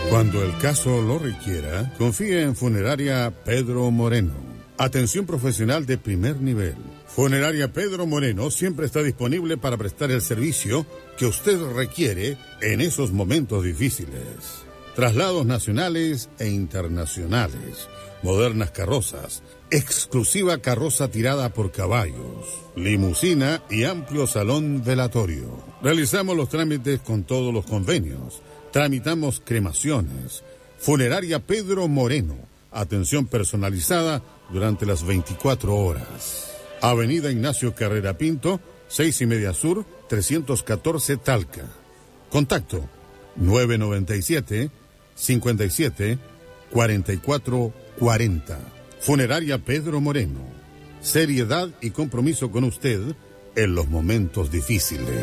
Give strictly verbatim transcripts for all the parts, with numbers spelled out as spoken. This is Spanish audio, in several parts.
Cuando el caso lo requiera, confíe en Funeraria Pedro Moreno. Atención profesional de primer nivel. Funeraria Pedro Moreno siempre está disponible para prestar el servicio que usted requiere en esos momentos difíciles. Traslados nacionales e internacionales, modernas carrozas, exclusiva carroza tirada por caballos, limusina y amplio salón velatorio. Realizamos los trámites con todos los convenios. Tramitamos cremaciones. Funeraria Pedro Moreno. Atención personalizada durante las veinticuatro horas. Avenida Ignacio Carrera Pinto, seis y media Sur, trescientos catorce Talca. Contacto nueve noventa y siete, cincuenta y siete, cuarenta y cuatro cuarenta. Funeraria Pedro Moreno. Seriedad y compromiso con usted en los momentos difíciles.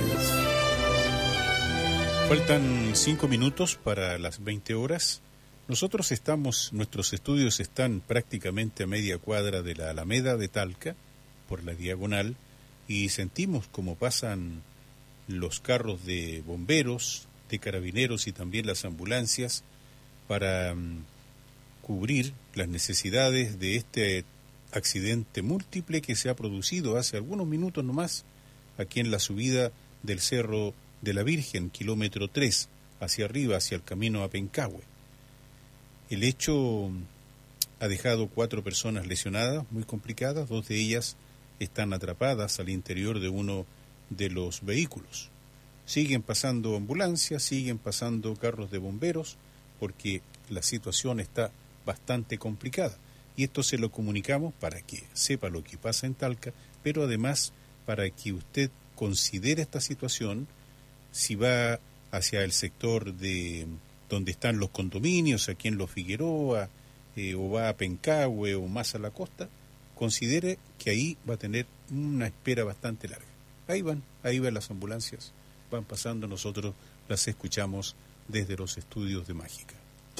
Faltan cinco minutos para las veinte horas. Nosotros estamos, nuestros estudios están prácticamente a media cuadra de la Alameda de Talca, por la diagonal, y sentimos como pasan los carros de bomberos, de carabineros y también las ambulancias para um, cubrir las necesidades de este accidente múltiple que se ha producido hace algunos minutos nomás aquí en la subida del Cerro de la Virgen, kilómetro tres, hacia arriba, hacia el camino a Pencahue. El hecho ha dejado cuatro personas lesionadas, muy complicadas, dos de ellas están atrapadas al interior de uno de los vehículos. Siguen pasando ambulancias, siguen pasando carros de bomberos, porque la situación está bastante complicada. Y esto se lo comunicamos para que sepa lo que pasa en Talca, pero además para que usted considere esta situación si va hacia el sector de donde están los condominios, aquí en Los Figueroa, eh, o va a Pencahue o más a la costa, considere que ahí va a tener una espera bastante larga. Ahí van, ahí van las ambulancias, van pasando, nosotros las escuchamos desde los estudios de Mágica.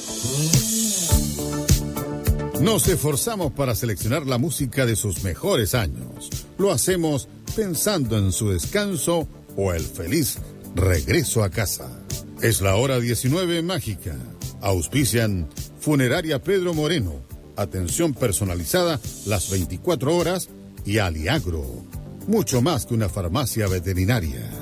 Nos esforzamos para seleccionar la música de sus mejores años. Lo hacemos pensando en su descanso o el feliz regreso a casa. Es la hora diecinueve Mágica. Auspician Funeraria Pedro Moreno. Atención personalizada las veinticuatro horas y Aliagro. Mucho más que una farmacia veterinaria.